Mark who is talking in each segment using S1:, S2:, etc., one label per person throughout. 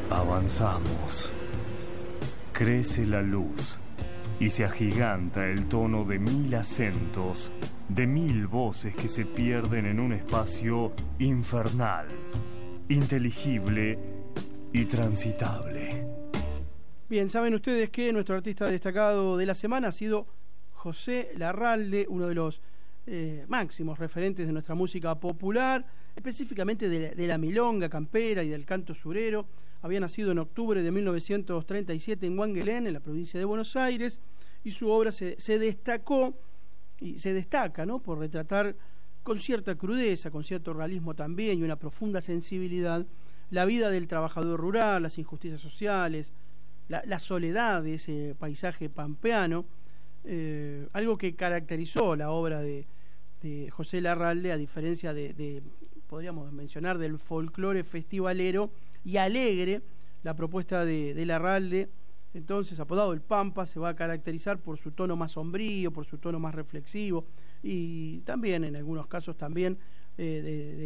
S1: Avanzamos. Crece la luz y se agiganta el tono de 1000 acentos, de 1000 voces que se pierden en un espacio infernal, inteligible y transitable.
S2: Bien, saben ustedes que nuestro artista destacado de la semana ha sido José Larralde, uno de los máximos referentes de nuestra música popular, específicamente de la milonga campera y del canto surero. Había nacido en octubre de 1937 en Huanguelén, en la provincia de Buenos Aires, y su obra se destacó y se destaca, ¿no?, por retratar con cierta crudeza, con cierto realismo también y una profunda sensibilidad la vida del trabajador rural, las injusticias sociales, la soledad de ese paisaje pampeano, algo que caracterizó la obra de José Larralde, a diferencia podríamos mencionar, del folclore festivalero y alegre. La propuesta de Larralde, entonces apodado El Pampa, se va a caracterizar por su tono más sombrío, por su tono más reflexivo y también en algunos casos también de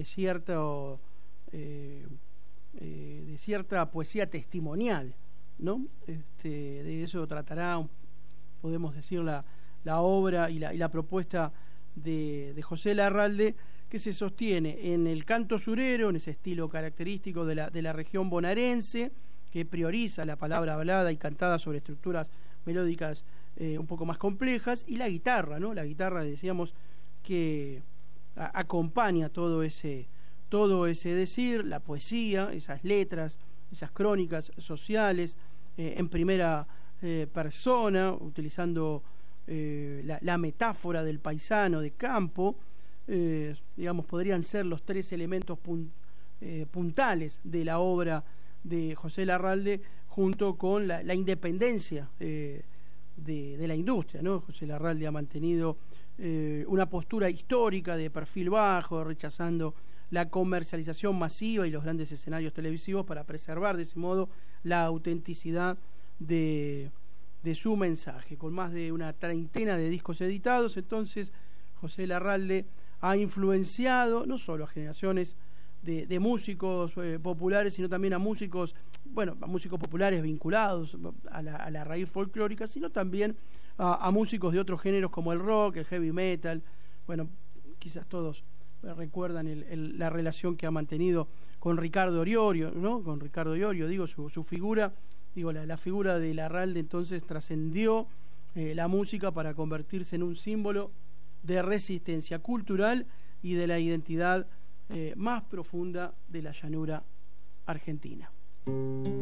S2: cierta poesía testimonial, ¿no? De eso tratará, podemos decir, la obra y la propuesta de José Larralde, que se sostiene en el canto surero, en ese estilo característico de la región bonaerense, que prioriza la palabra hablada y cantada sobre estructuras melódicas un poco más complejas, y la guitarra, ¿no? La guitarra, decíamos, que acompaña todo ese decir, la poesía, esas letras, esas crónicas sociales en primera persona, utilizando la metáfora del paisano de campo. Digamos, podrían ser los tres elementos puntales de la obra de José Larralde, junto con la independencia de la industria, ¿no? José Larralde ha mantenido una postura histórica de perfil bajo, rechazando la comercialización masiva y los grandes escenarios televisivos para preservar de ese modo la autenticidad de su mensaje. Con más de una treintena de discos editados, entonces, José Larralde ha influenciado no solo a generaciones de músicos populares, sino también a músicos populares vinculados a la raíz folclórica, sino también a músicos de otros géneros como el rock, el heavy metal. Bueno, quizás todos recuerdan la relación que ha mantenido con Ricardo Iorio, ¿no? Con Ricardo Iorio, digo, su figura, la figura de Larralde entonces trascendió la música para convertirse en un símbolo de resistencia cultural y de la identidad más profunda de la llanura argentina.